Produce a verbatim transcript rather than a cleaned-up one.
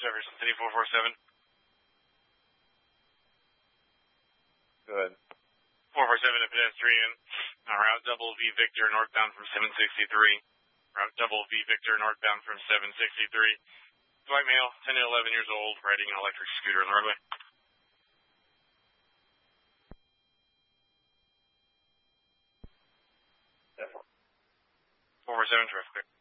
Jefferson City four four seven. Good. four four seven, a pedestrian. Uh, route double V Victor northbound from seven sixty-three. Route double V Victor northbound from seven sixty-three. White male, ten to eleven years old, riding an electric scooter on the roadway. four four seven, traffic.